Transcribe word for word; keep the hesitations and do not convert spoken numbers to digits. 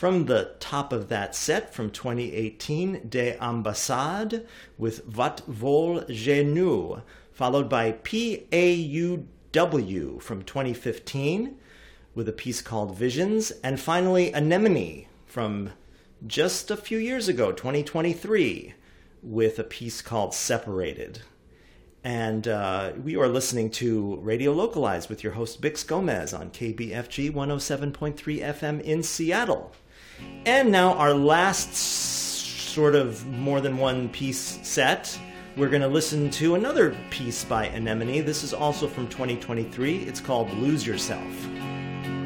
From the top of that set from twenty eighteen, Des Ambassades with Wat vol Genou, followed by P A U W from twenty fifteen with a piece called Visions, and finally Anemone from just a few years ago, twenty twenty-three, with a piece called Separated. And uh, we are listening to Radio Localized with your host Bix Gomez on K B F G one oh seven point three F M in Seattle. And now our last sort of more than one piece set, we're going to listen to another piece by Anemone. This is also from twenty twenty-three. It's called Lose Yourself.